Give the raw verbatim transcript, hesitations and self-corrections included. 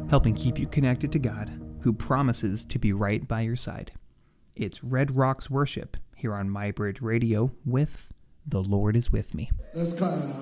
helping keep you connected to God, who promises to be right by your side. It's Red Rocks Worship here on MyBridge Radio with The Lord is With Me. Let's clap.